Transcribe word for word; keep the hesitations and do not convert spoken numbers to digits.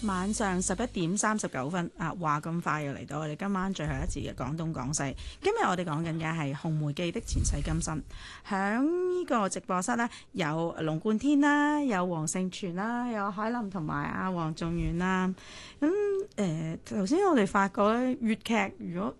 晚上十一點三十九分啊，話咁快又嚟到我哋今晚最後一次嘅廣東廣西。今日我哋講緊嘅係《紅梅記》的前世今生。響呢個直播室呢，有龍貫天啦，有黃盛全啦，有海林同埋阿黃仲遠啦。咁誒頭先我哋發覺咧，粵劇如果